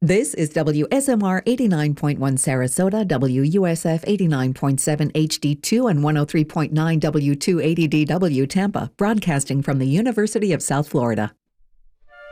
This is WSMR 89.1 Sarasota, WUSF 89.7 HD2 and 103.9 W280DW Tampa, broadcasting from the University of South Florida.